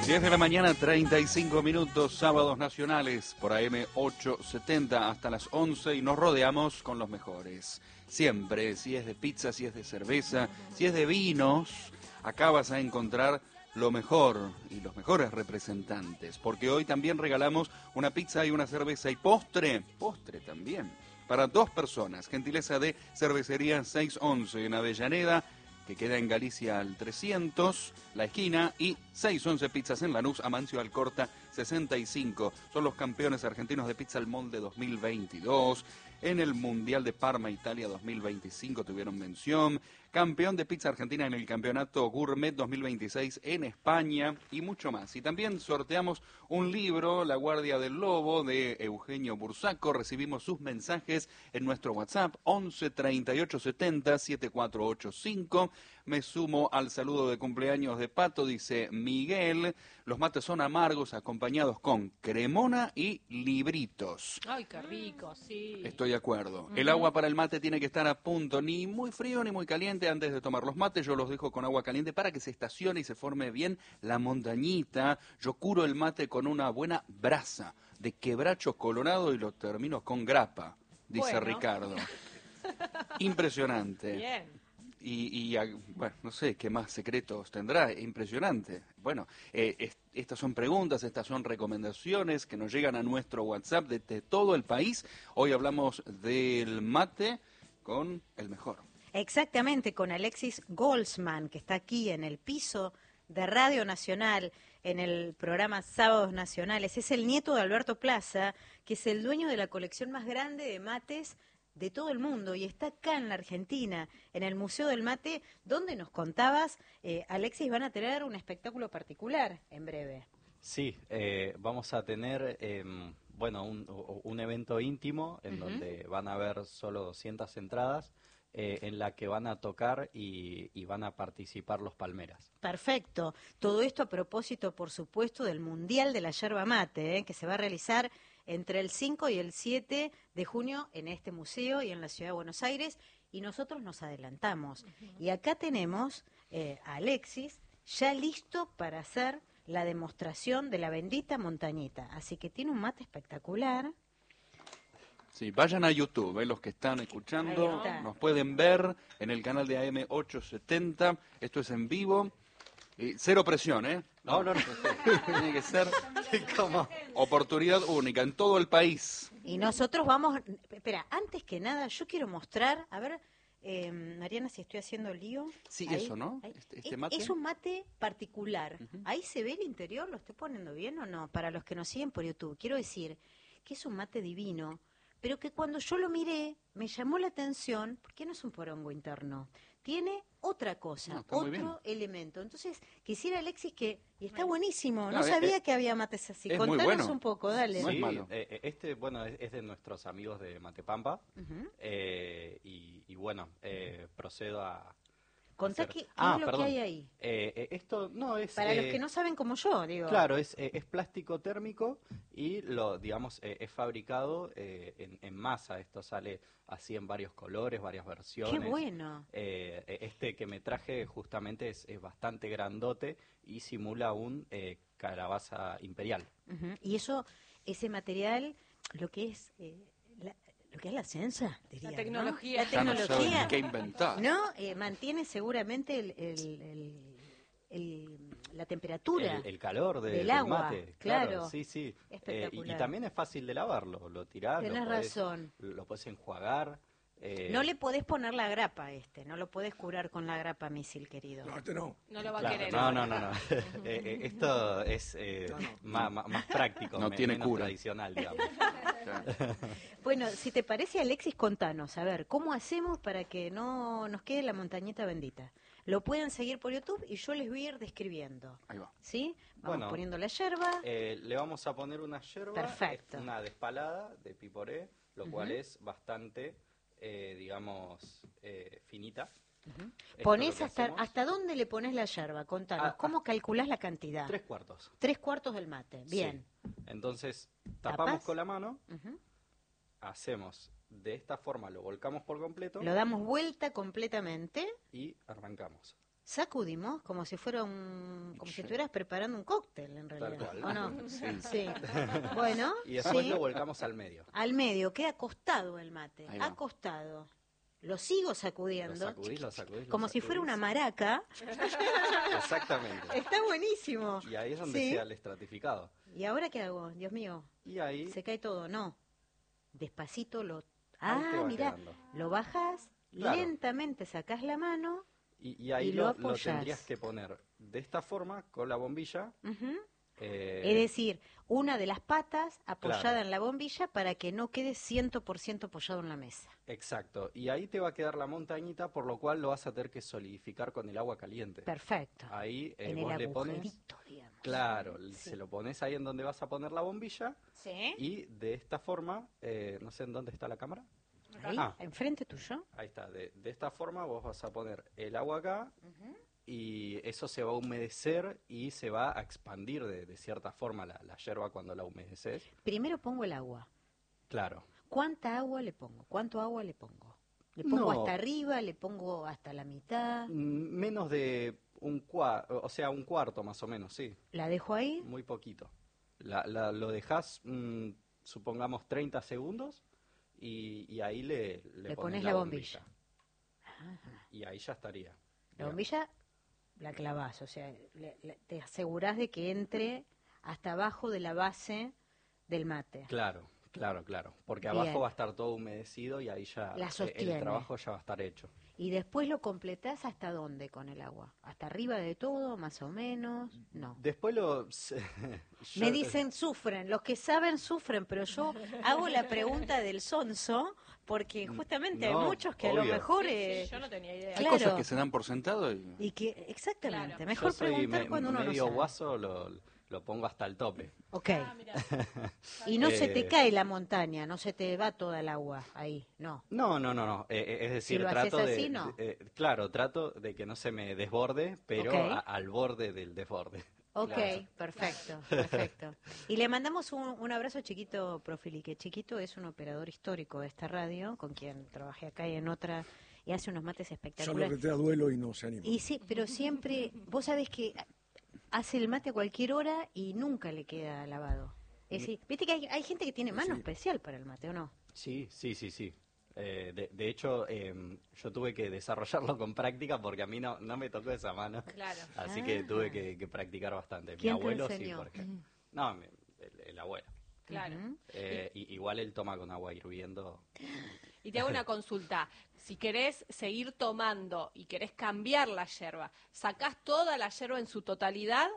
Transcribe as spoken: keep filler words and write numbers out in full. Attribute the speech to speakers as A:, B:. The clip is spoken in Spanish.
A: diez de la mañana, treinta y cinco minutos, sábados nacionales por A M ochocientos setenta hasta las once y nos rodeamos con los mejores. Siempre, si es de pizza, si es de cerveza, si es de vinos, acá vas a encontrar lo mejor y los mejores representantes, porque hoy también regalamos una pizza y una cerveza y postre, postre también, para dos personas, gentileza de Cervecería seiscientos once en Avellaneda, que queda en Galicia al trescientos, La Esquina, y seiscientos once Pizzas en Lanús, Amancio Alcorta sesenta y cinco. Son los campeones argentinos de Pizza al Molde dos mil veintidós. En el Mundial de Parma, Italia dos mil veinticinco tuvieron mención. Campeón de Pizza Argentina en el Campeonato Gourmet dos mil veintiséis en España y mucho más. Y también sorteamos un libro, La Guardia del Lobo, de Eugenio Bursaco. Recibimos sus mensajes en nuestro WhatsApp once treinta y ocho setenta setenta y cuatro ochenta y cinco. Me sumo al saludo de cumpleaños de Pato, dice Miguel. Los mates son amargos, acompañados con cremona y libritos.
B: Ay, qué rico, sí.
A: Estoy de acuerdo.
B: Uh-huh.
A: El agua para el mate tiene que estar a punto, ni muy frío ni muy caliente antes de tomar los mates. Yo los dejo con agua caliente para que se estacione y se forme bien la montañita. Yo curo el mate con una buena brasa de quebracho colorado y lo termino con grapa, dice
B: bueno.
A: Ricardo. Impresionante.
B: Bien.
A: Y, y, bueno, no sé qué más secretos tendrá, impresionante. Bueno, eh, es, estas son preguntas, estas son recomendaciones que nos llegan a nuestro WhatsApp desde todo el país. Hoy hablamos del mate con el mejor.
C: Exactamente, con Alexis Goldsman, que está aquí en el piso de Radio Nacional, en el programa Sábados Nacionales. Es el nieto de Alberto Plaza, que es el dueño de la colección más grande de mates de todo el mundo, y está acá en la Argentina, en el Museo del Mate, donde nos contabas, eh, Alexis, van a tener un espectáculo particular en breve.
D: Sí, eh, vamos a tener, eh, bueno, un, un evento íntimo en uh-huh. donde van a haber solo doscientas entradas, eh, en la que van a tocar y, y van a participar los Palmeras.
C: Perfecto. Todo esto a propósito, por supuesto, del Mundial de la Yerba Mate, eh, que se va a realizar entre el cinco y el siete de junio en este museo y en la Ciudad de Buenos Aires, y nosotros nos adelantamos. Uh-huh. Y acá tenemos eh, a Alexis ya listo para hacer la demostración de la bendita montañita. Así que tiene un mate espectacular.
A: Sí, vayan a YouTube, eh, los que están escuchando, nos pueden ver en el canal de A M ochocientos setenta, esto es en vivo. Y cero presión, ¿eh?
D: No, no, no.
A: Tiene que ser
D: ¿Cómo?
A: Oportunidad única en todo el país.
C: Y nosotros vamos... Espera, antes que nada, yo quiero mostrar... A ver, eh, Mariana, si estoy haciendo lío.
A: Sí,
C: ahí,
A: eso, ¿no? Este, este mate.
C: Es un mate particular. Uh-huh. Ahí se ve el interior, ¿lo estoy poniendo bien o no? Para los que nos siguen por YouTube. Quiero decir que es un mate divino, pero que cuando yo lo miré, me llamó la atención, porque no es un porongo interno. Tiene otra cosa, no, otro elemento. Entonces, quisiera, Alexis, que... Y está buenísimo, no, no sabía es, que había mates así. Contanos
A: bueno.
C: un poco, dale.
D: Sí,
A: no es malo.
D: Eh, este, bueno, es, es de nuestros amigos de Matepampa. Uh-huh. eh, y, y bueno, eh, procedo a...
C: Contá qué, qué
D: ah,
C: es lo
D: perdón.
C: que hay ahí.
D: Eh, eh, esto no es...
C: Para
D: eh,
C: los que no saben como yo, digo.
D: Claro, es, eh, es plástico térmico y lo, digamos, eh, es fabricado eh, en, en masa. Esto sale así en varios colores, varias versiones.
C: ¡Qué bueno!
D: Eh, este que me traje justamente es, es bastante grandote y simula un eh, calabaza imperial.
C: Uh-huh. Y eso, ese material, lo que es... Eh, la, lo que es la ciencia, diría,
B: la tecnología.
C: ¿no? La tecnología.
A: No qué inventar.
C: No, eh, mantiene seguramente el, el, el, el, la temperatura.
D: El, el calor de,
C: del,
D: del
C: agua,
D: mate.
C: Claro.
D: claro. Sí, sí.
C: Espectacular.
D: Eh, y, y también es fácil de lavarlo. Lo tirás,
C: Tenés
D: lo podés,
C: razón.
D: lo podés enjuagar. Eh...
C: No le podés poner la grapa a este, no lo podés curar con la grapa misil, querido.
E: No, este no.
B: No lo va
D: claro,
B: a querer.
D: No, no, no. no. eh, eh, esto es eh, no, no. Más, más, más práctico,
A: no
D: me,
A: tiene
D: menos
A: cura.
D: tradicional, digamos.
C: Bueno, si te parece, Alexis, contanos, a ver, ¿cómo hacemos para que no nos quede la montañita bendita? Lo pueden seguir por YouTube y yo les voy a ir describiendo.
A: Ahí va.
C: ¿Sí? Vamos
D: bueno,
C: poniendo la yerba.
D: Eh, le vamos a poner una yerba.
C: Perfecto.
D: Una despalada de piporé, lo uh-huh. cual es bastante, eh, digamos, eh, finita.
C: Uh-huh. ¿Ponés hasta, hasta dónde le pones la yerba? Contanos, ah, ¿cómo ah, calculás la cantidad?
D: Tres cuartos.
C: Tres cuartos del mate, bien.
D: Sí. Entonces, tapamos ¿Tapas? Con la mano,
C: uh-huh.
D: hacemos de esta forma, lo volcamos por completo.
C: Lo damos vuelta completamente.
D: Y arrancamos.
C: sacudimos como si fuera un, como si estuvieras preparando un cóctel en realidad,
D: Tal cual.
C: ¿o no?
A: Sí.
C: Sí. Bueno,
D: Y después
C: sí.
D: lo volcamos al medio.
C: Al medio, queda acostado el mate,
A: Ahí va.
C: acostado. Lo sigo
D: Lo
C: sacudiendo,
D: sacudís, lo sacudís. lo
C: como si fuera
D: sacudís.
C: una maraca.
D: Exactamente.
C: Está buenísimo.
D: Y ahí es donde
C: Sí.
D: se da el estratificado.
C: ¿Y ahora qué hago? Dios mío,
D: Y ahí,
C: se cae todo. No, despacito lo...
D: ahí te
C: Ah,
D: va
C: mirá,
D: quedando.
C: lo bajas,
D: Claro.
C: lentamente sacás la mano.
D: Y, y ahí
C: y lo
D: lo, lo
C: apoyás.
D: tendrías que poner de esta forma, con la bombilla.
C: Ujú.
D: eh,
C: Es decir, una de las patas apoyada
D: claro.
C: en la bombilla para que no quede cien por ciento apoyado en la mesa.
D: Exacto. Y ahí te va a quedar la montañita, por lo cual lo vas a tener que solidificar con el agua caliente.
C: Perfecto.
D: Ahí eh,
C: en
D: vos
C: el
D: le pones...
C: agujerito, digamos.
D: Claro,
C: Sí.
D: se lo pones ahí en donde vas a poner la bombilla
C: ¿Sí?
D: y de esta forma, eh, no sé en dónde está la cámara.
C: Ahí,
D: Ah.
C: enfrente tuyo.
D: Ahí está, de, de esta forma vos vas a poner el agua acá y eso se va a humedecer y se va a expandir de, de cierta forma la, la yerba cuando la humedeces.
C: Primero pongo el agua.
D: Claro.
C: ¿Cuánta agua le pongo? ¿Cuánto agua le pongo? ¿Le pongo
D: No.
C: hasta arriba? ¿Le pongo hasta la mitad?
D: Mm, Menos de un cuarto, o sea, un cuarto más o menos, sí.
C: ¿La dejo ahí?
D: Muy poquito. La, la- lo dejas, mm, supongamos, treinta segundos y, y ahí le, le,
C: Le
D: pones
C: pones la bombilla.
D: Y ahí ya estaría.
C: La
D: digamos.
C: bombilla la clavás, o sea, le- le- te asegurás de que entre hasta abajo de la base del mate.
D: Claro, claro, claro. Porque
C: Bien.
D: abajo va a estar todo humedecido y ahí ya
C: La
D: eh,
C: sostiene.
D: el trabajo ya va a estar hecho.
C: ¿Y después lo completás hasta dónde con el agua? ¿Hasta arriba de todo, más o menos? No.
D: Después lo... yo-
C: Me dicen sufren, los que saben sufren, pero yo hago la pregunta del sonso porque justamente
D: No,
C: hay muchos que a lo
D: obvio.
C: mejor...
B: Sí, sí,
C: eh,
B: yo no tenía idea.
A: Hay
C: Claro.
A: cosas que se dan por sentado y...
C: y que, exactamente,
B: Claro.
C: mejor
D: yo soy
C: preguntar
D: me-
C: cuando uno no
D: medio
C: sabe.
D: guaso, lo, lo pongo hasta el tope.
C: Ok,
B: Ah, mirá.
C: y no se te
D: Eh,
C: cae la montaña, no se te va toda el agua ahí, no.
D: No, no, no, no. Eh, eh, es decir,
C: lo haces
D: trato de,
C: así, no.
D: de- eh, claro, trato de que no se me desborde, pero
C: Ok.
D: a- al borde del desborde.
C: Ok,
D: Claro.
C: perfecto, perfecto. Y le mandamos un, un abrazo chiquito, Profili, que Chiquito es un operador histórico de esta radio, con quien trabajé acá y en otra, y hace unos mates
E: Ya lo
C: espectaculares.
E: reté a duelo y no se anima.
C: Y sí, pero siempre, vos sabés que hace el mate a cualquier hora y nunca le queda lavado. Es decir, viste que hay, hay gente que tiene mano
E: Sí.
C: especial para el mate, ¿o no?
D: Sí, sí, sí, sí. Eh, de, de hecho, em, yo tuve que desarrollarlo con práctica porque a mí no, no me tocó esa mano.
B: Claro.
D: Así
C: Ah.
D: que tuve que, que practicar bastante. Mi
C: ¿Quién te
D: abuelo sí,
C: enseñó?
D: por ejemplo. No, mi- el, el abuelo.
B: Claro.
C: Ujú.
D: Eh, y- igual él toma con agua hirviendo.
B: Y te hago una consulta. Si querés seguir tomando y querés cambiar la yerba, ¿sacás toda la yerba en su totalidad